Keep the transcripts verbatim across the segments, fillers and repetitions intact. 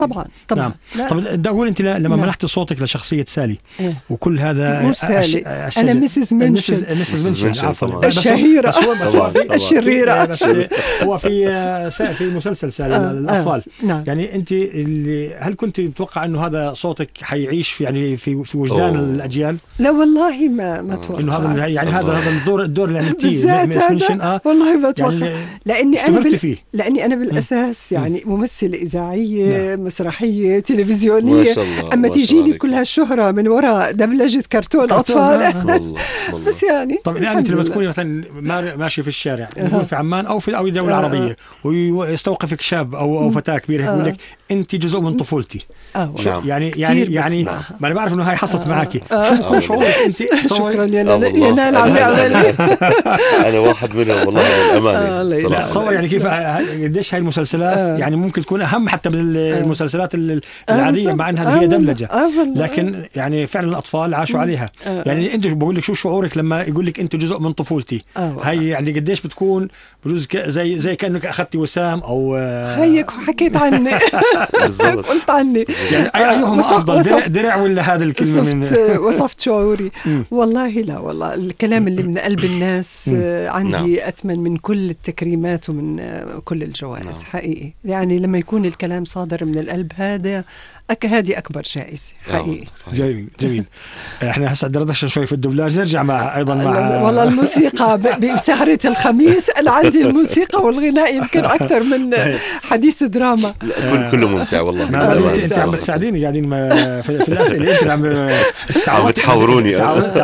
طبعا طبعا. نعم. طب بدي أقول أنت لما نعم. منحت صوتك لشخصية سالي إيه؟ وكل هذا مو سالي أش... أنا مسز منشن مسز منشن عفوا الشهيرة بس هو بس هو في الشريرة بس هو في في مسلسل سالي آه للأطفال آه. نعم. يعني أنت اللي هل كنت متوقع إنه هذا صوتك حيعيش في يعني في في وجدان أوه. الأجيال؟ لا والله ما ما توقع إنه هذا يعني هذا هذا الدور الدور اللي أنت منشن آه والله ما توقع يعني لأني أنا بال... لأني أنا بالأساس يعني ممثلة إذاعية نعم. مسرحية تلفزيونية أما تيجيني كل هالشهرة من وراء دبلجة كرتون أطفال بس يعني طب الآن أنت لما تكوني مثلا ماشي في الشارع تكون في عمان أو في أو دولة أه عربية ويستوقفك شاب أو أو فتاة كبيرة يقول لك أنت جزء من طفولتي أه يعني يعني يعني ما أنا بعرف إنه هاي حصلت معاكي شو شعورك أنت؟ شكرا يا نال عم يعمل أنا واحد منهم والله الأمانة تصور يعني كيف قديش هاي المسلسلات يعني ممكن تكون أهم حتى من المسلسلات العادية مع أنها هي دبلجة لكن يعني فعلا الأطفال عاشوا عليها يعني أنت بقول لك شو شعورك لما يقول لك أنت جزء من طفولتي هاي يعني قديش بتكون بجوز زي زي كأنك أخذتي وسام أو هيك حكيت عني قلت عني يعني أيهم أفضل درع, درع ولا هذا الكلمة من وصفت شعوري والله لا والله الكلام اللي من قلب الناس عندي أثمن من كل التكريمات ومن كل الجوائز حقيقي يعني لما يكون الكلام صادر من القلب هذا أك هذه أكبر جائزة حقيقي. جميل جميل. إحنا هسه دردشنا شوي في الدبلاج نرجع مع أيضا مع والله الموسيقى بسهرة الخميس أنا عندي الموسيقى والغناء يمكن أكثر من حديث دراما. كل كله ممتع والله. أنت أنت عم بتساعديني قاعدين في الأسئلة أنت عم عم بتحاوروني.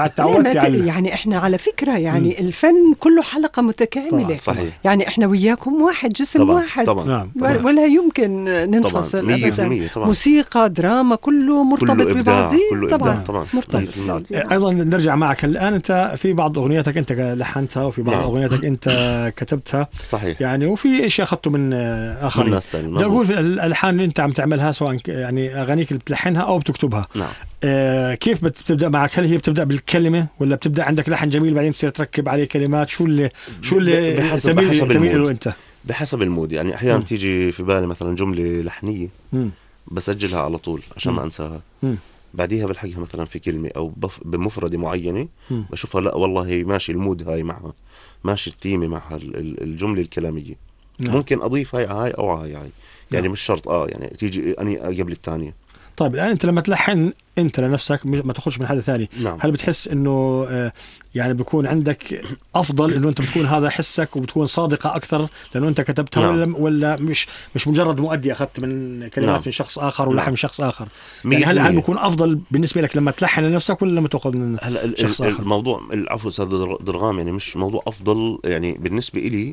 يعني إحنا على فكرة يعني الفن كله حلقة متكاملة. صحيح. يعني إحنا وياكم واحد جسم طبعًا. واحد. طبعًا. ولا يمكن ننفصل أبداً. موسيقى دراما كله مرتبط ببعضه طبعا طبعا مرتبط ببعضه. ايضا نرجع معك الان انت في بعض اغنياتك انت لحنتها وفي بعض نعم. اغنياتك انت كتبتها صحيح يعني وفي اشياء اخذته من اخرين نقول في الالحان اللي انت عم تعملها سواء يعني اغانيك اللي بتلحنها او بتكتبها نعم. آه كيف بتبدا معك هل هي بتبدا بالكلمه ولا بتبدا عندك لحن جميل بعدين بتصير تركب عليه كلمات شو اللي شو اللي تميل له انت بحسب المود يعني احيانا تيجي في بالي مثلا جمله لحنيه م. بسجلها على طول عشان ما أنساها م. بعديها بلحقها مثلا في كلمة أو بمفردة معينة م. بشوفها لا والله ماشي المود هاي معها ماشي الثيمة معها الجملة الكلامية م. ممكن أضيف هاي هاي أو هاي هاي يعني م. مش شرط آه يعني تيجي أني قبل الثانية. طيب الآن أنت لما تلحن أنت لنفسك ما تخرج من حدا ثاني نعم. هل بتحس إنه آه يعني بيكون عندك أفضل إنه أنت بتكون هذا حسك وبتكون صادقة أكثر لأنه أنت كتبتها نعم. ولا ولا مش مش مجرد مؤدي أخذت من كلمات نعم. من شخص آخر ولحن من شخص آخر يعني هل هل بيكون أفضل بالنسبة لك لما تلحن لنفسك ولا لما تأخذ من شخص آخر؟ الموضوع العفو أستاذ درغام يعني مش موضوع أفضل يعني بالنسبة إلي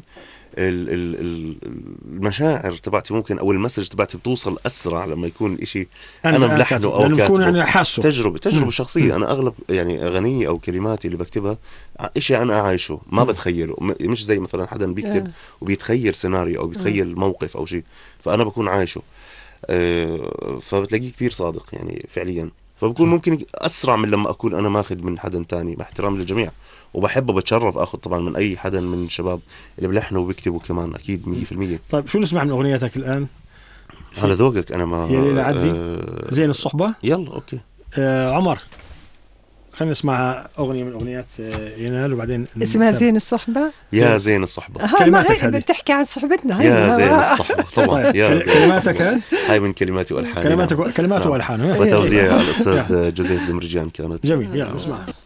المشاعر تبعتي ممكن او المسج تبعتي بتوصل اسرع لما يكون إشي انا ملحنه او كاتبه يعني حاسه تجربه تجربه شخصيه. انا اغلب يعني اغاني او كلماتي اللي بكتبها إشي انا عايشه ما بتخيله مش زي مثلا حدا بيكتب وبيتخيل سيناريو او بيتخيل موقف او شيء فانا بكون عايشه أه فبتلاقيه كثير صادق يعني فعليا فبكون ممكن اسرع من لما اكون انا ماخذ من حدا تاني مع احترام للجميع وبحب وبتشرف اخذ طبعا من اي حدا من الشباب اللي بلحنوا وبيكتبوا كمان اكيد مية بالمية. طيب شو نسمع من اغنياتك الان على ذوقك؟ انا ما هي ليلة عدي آه زين الصحبة يلا اوكي آه عمر خلينا نسمع اغنية من اغنيات آه ينال وبعدين اسمها زين الصحبة. يا زين الصحبة كلماتك هذه بتحكي عن صحبتنا هاي يا زين الصحبة طبعا يا كلماتك هاي من كلماتي والحان كلماتك كلمات والحان وتوزيع الاستاذ جوزيف دمرجان كانت جميل. يلا نسمع.